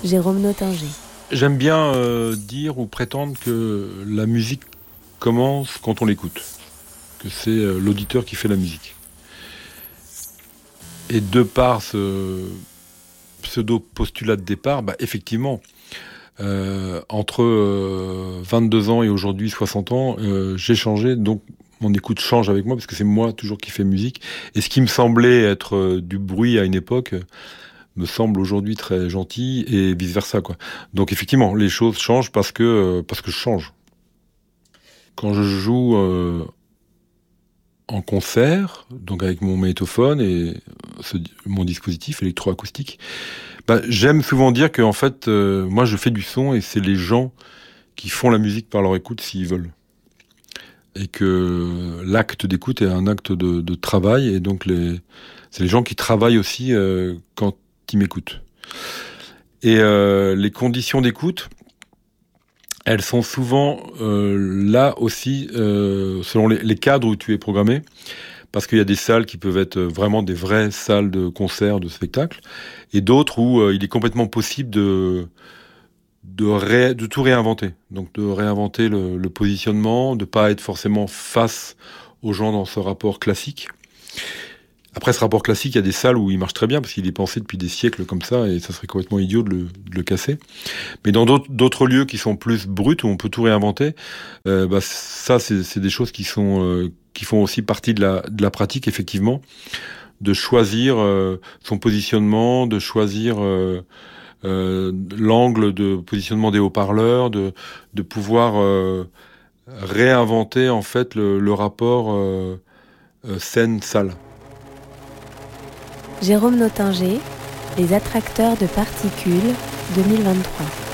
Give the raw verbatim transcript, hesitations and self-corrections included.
Jérôme Nottinger. J'aime bien euh, dire ou prétendre que la musique commence quand on l'écoute, que c'est euh, l'auditeur qui fait la musique. Et de par ce pseudo-postulat de départ, bah, effectivement, euh, entre euh, vingt-deux ans et aujourd'hui soixante ans, euh, j'ai changé, donc mon écoute change avec moi, parce que c'est moi toujours qui fais musique. Et ce qui me semblait être euh, du bruit à une époque, euh, me semble aujourd'hui très gentil, et vice-versa, quoi. Donc effectivement, les choses changent parce que, euh, parce que je change. Quand je joue euh, en concert, donc avec mon magnétophone et ce, mon dispositif électroacoustique, bah, j'aime souvent dire que en fait, euh, moi je fais du son et c'est les gens qui font la musique par leur écoute s'ils veulent. Et que l'acte d'écoute est un acte de, de travail, et donc les, c'est les gens qui travaillent aussi euh, quand ils m'écoutent. Et euh, les conditions d'écoute, elles sont souvent euh, là aussi euh, selon les, les cadres où tu es programmé, parce qu'il y a des salles qui peuvent être vraiment des vraies salles de concert, de spectacle, et d'autres où euh, il est complètement possible de de, ré, de tout réinventer. Donc de réinventer le, le positionnement, de pas être forcément face aux gens dans ce rapport classique. Après, ce rapport classique, il y a des salles où il marche très bien, parce qu'il est pensé depuis des siècles comme ça, et ça serait complètement idiot de le, de le casser. Mais dans d'autres, d'autres lieux qui sont plus bruts, où on peut tout réinventer, euh, bah, ça, c'est, c'est des choses qui sont, euh, qui font aussi partie de la, de la pratique, effectivement, de choisir euh, son positionnement, de choisir euh, euh, l'angle de positionnement des haut-parleurs, de, de pouvoir euh, réinventer, en fait, le, le rapport euh, euh, scène-salle. Jérôme Nottinger, Les attracteurs de particules deux mille vingt-trois.